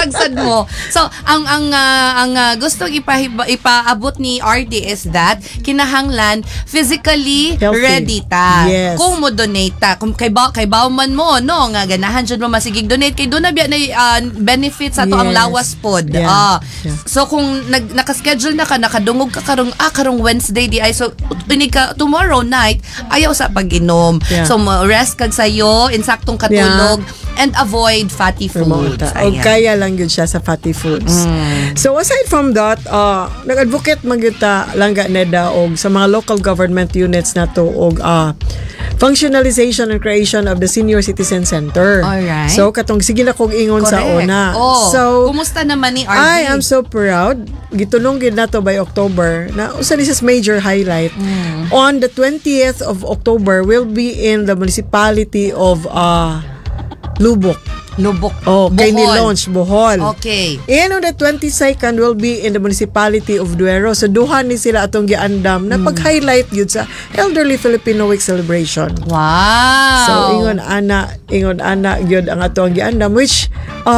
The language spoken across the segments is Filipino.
Sagsad mo. So, ang gustong ipaabot ni RD is that kinahanglan physically healthy. ready ta. Yes. Kung mo donate ta, kung kay bawman mo no nga ganahan jud mo masigig donate kay do na biya na benefits sa to ang lawas pod. Yeah. So kung naka-schedule na ka nakadungog ka karong Wednesday di ay so pinig ka tomorrow night ayaw sa pag-inom. Yeah. So rest kag sayo, insaktong katulog and avoid fatty foods. O kaya lang yun siya sa fatty foods. So aside from that, nag-advocate magyuta langga neda og sa mga local government units na to og functionalization and creation of the Senior Citizen Center. Alright. So katong sige na kog ingon sa una. So kumusta naman ni RD? I am so proud. Gitulong gid nato by October na usa ni sa major highlight. On the 20th of October will be in the municipality of Lubok. Kay ni-launch Bohol. Okay. And on the 22nd will be in the municipality of Duero. So duha ni sila atong giandam na pag-highlight yun sa Elderly Filipino Week celebration. Wow. So ingon ana gyud ang atong giandam which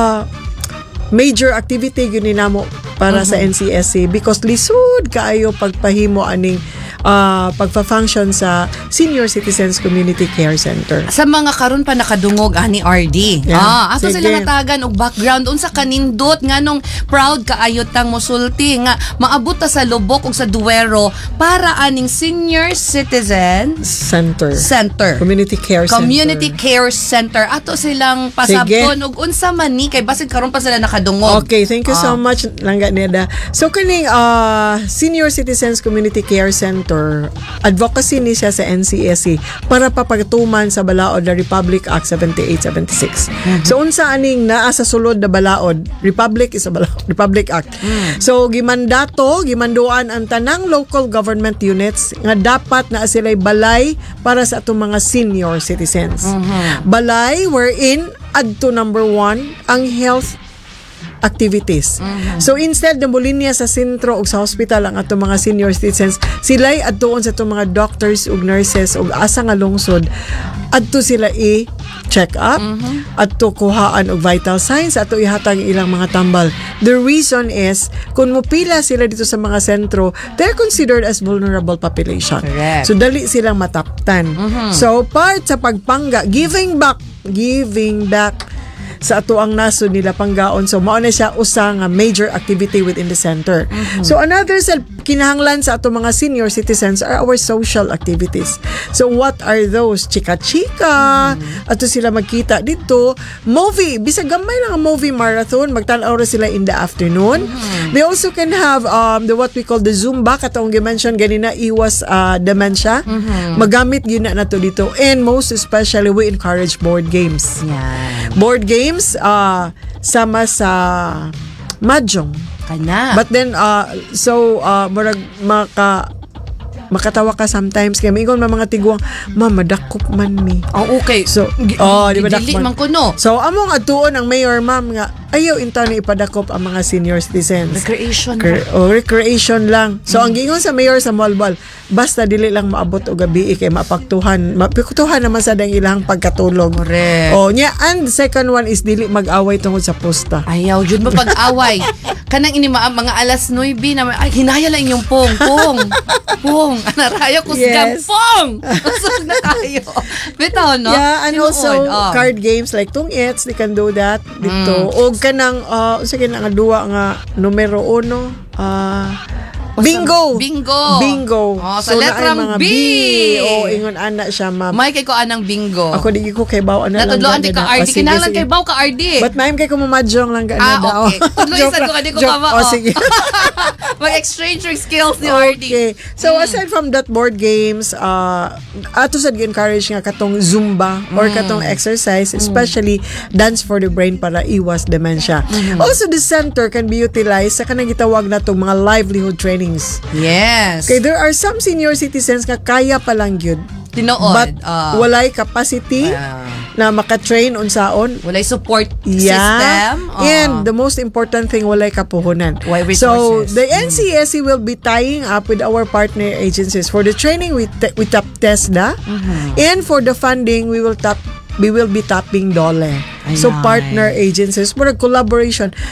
major activity gyud ni namo para sa NCSC because lisod kaayo pagpahimo aning pagpa-function sa Senior Citizens Community Care Center. Sa mga karon pa nakadungog ani RD. Ato sila natagan og background unsa kanindot nganong proud kaayot tang mosulti nga maabot ta sa Lubok ug sa Duero para aning Senior Citizen Center. Community Care Center. Ato silang pasabton og unsa man ni kay basig karon pa sila nakadungog. Okay, thank you so much langga neda. So kaning Senior Citizens Community Care Center advocacy ni siya sa NCSC para papagtuman sa balaod na Republic Act 7876. So unsa aning naa sa sulod na balaod, Republic Act. So gimanduan ang tanang local government units nga dapat na sila'y balay para sa atong mga senior citizens. Balay wherein adto number 1 ang health activities. So instead na mulinya sa sentro ug sa hospital ang ato mga senior citizens, sila'y adtuon sa ato mga doctors ug nurses ug asa nga lungsod adto sila i-check up, adto kuhaan og vital signs, adto ihatag ilang mga tambal. The reason is kung mupila sila dito sa mga sentro, they're considered as vulnerable population. Correct. So dali silang mataptan. So part sa pagpangga, giving back sa ato ang nasod nila panggaon. So mao na siya usa nga major activity within the center. So another kinahanglan sa ato mga senior citizens are our social activities. So what are those? Chika-chika. Ato sila magkita dito. Movie, bisag gamay lang ang movie marathon, magtanaw ra sila in the afternoon. They also can have the what we call the Zumba katong gi-mention ganina iwas dementia. Magamit gyud na nato dito. And most especially we encourage board games. Board games sama sa mahjong kana. But then murag makatawa ka sometimes kaya mingon mga tiguang madakop man mi. Okay. So di ba dili man kuno. So among adtuon ang mayor ma'am nga ayaw intaw na ipadakop ang mga senior citizens. Recreation lang. So ang gingon sa mayor sa Malbal, basta dili lang maabot og gabi kay mapaktuhan naman sa dang ilang pagkatulog. Correct. And the second one is dili mag-away tungod sa posta. Ayaw jud mo pag-away. Kanang ini mga alas 9 na hinaya lang yung pong. Anarayo ko sa pong. Usog na tayo. Bitaw no. Yeah, and also card games like tungits, they can do that dito. Og kanang usa kinang duwa nga numero 1 Bingo. Sa letrang B. Ingon ana siya ma'am. May kay ko anang bingo. Ako di ko kay baw ana lang. Natudloan di ka RD. Kinahanglan kay baw ka RD. But ma'am kay ko mamajong lang ka na daw. Okay. Tudlo isa ko di ko kama. Sige. Mag-exchange your skills ni RD. Okay. So aside from that board games, ato sad gi-encourage nga katong Zumba or katong exercise, especially dance for the brain para iwas dementia. Also the center can be utilized sa kanang gitawag natong mga livelihood training. Yes. Okay, there are some senior citizens nga kaya pa lang yun. Tinood. But walay capacity na makatrain unsaon. Walay support system. And the most important thing, walay kapuhunan. So, the NCSC will be tying up with our partner agencies. For the training, we tap TESDA. And for the funding, we will be tapping DOLE. So partner agencies, murag collaboration.